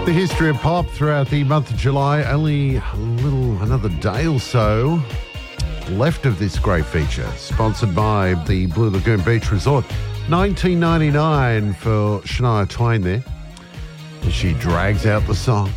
The history of pop throughout the month of July. Only another day or so left of this great feature. Sponsored by the Blue Lagoon Beach Resort. 1999 for Shania Twain there. As she drags out the song.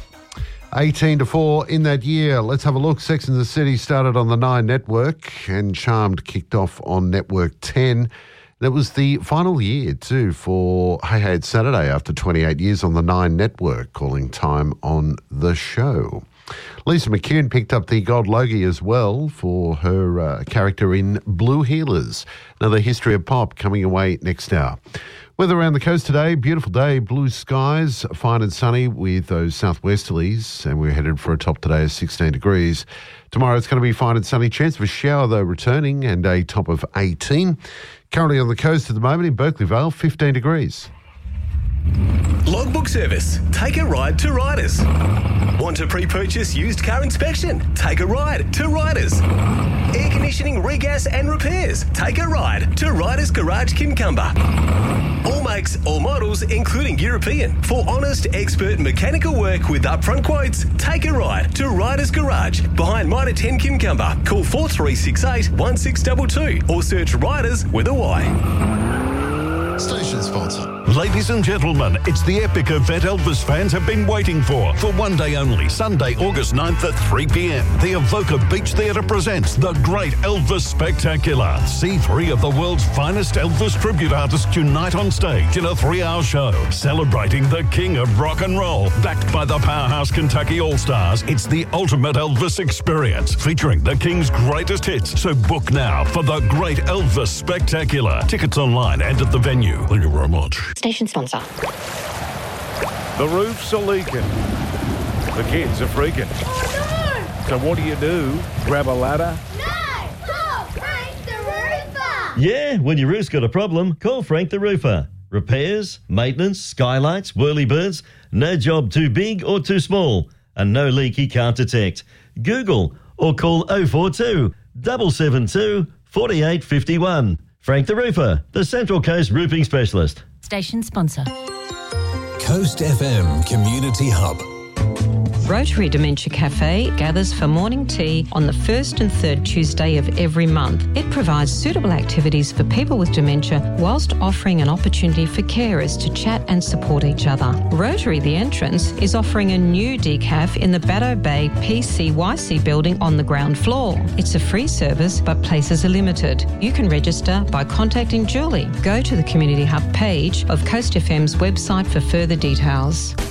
18-4 in that year. Let's have a look. Sex and the City started on the 9 network and Charmed kicked off on Network 10. That was the final year, too, for Hey Hey It's Saturday after 28 years on the 9 network, calling time on the show. Lisa McCune picked up the Gold Logie as well for her character in Blue Heelers. Another history of pop coming away next hour. Weather around the coast today, beautiful day, blue skies, fine and sunny with those southwesterlies, and we're headed for a top today of 16 degrees. Tomorrow it's going to be fine and sunny, chance of a shower though returning, and a top of 18. Currently on the coast at the moment in Berkeley Vale, 15 degrees. Logbook Service. Take a ride to Riders. Want to pre-purchase used car inspection? Take a ride to Riders. Air conditioning, regas and repairs? Take a ride to Riders Garage Kincumber. All makes, all models, including European. For honest, expert mechanical work with upfront quotes, take a ride to Riders Garage behind Mitre 10 Kincumber. Call 4368 1622 or search Riders with a Y. Station sponsor. Ladies and gentlemen, it's the epic event Elvis fans have been waiting for one day only, Sunday, August 9th at 3 p.m. The Evoca Beach Theatre presents the Great Elvis Spectacular. See 3 of the world's finest Elvis tribute artists unite on stage in a 3-hour show, celebrating the king of rock and roll. Backed by the powerhouse Kentucky All-Stars, it's the ultimate Elvis experience, featuring the king's greatest hits. So book now for the Great Elvis Spectacular. Tickets online and at the venue. Thank you very much. Station sponsor. The roofs are leaking. The kids are freaking. Oh, So what do? Grab a ladder? no! No! Call Frank the Roofer! Yeah, when your roof's got a problem, call Frank the Roofer. Repairs, maintenance, skylights, whirlybirds, no job too big or too small, and no leak he can't detect. Google or call 042 772 4851. Frank the Roofer, the Central Coast Roofing Specialist. Station sponsor. Coast FM Community Hub. Rotary Dementia Cafe gathers for morning tea on the first and third Tuesday of every month. It provides suitable activities for people with dementia whilst offering an opportunity for carers to chat and support each other. Rotary The Entrance is offering a new decaf in the Baddo Bay PCYC building on the ground floor. It's a free service, but places are limited. You can register by contacting Julie. Go to the Community Hub page of Coast FM's website for further details.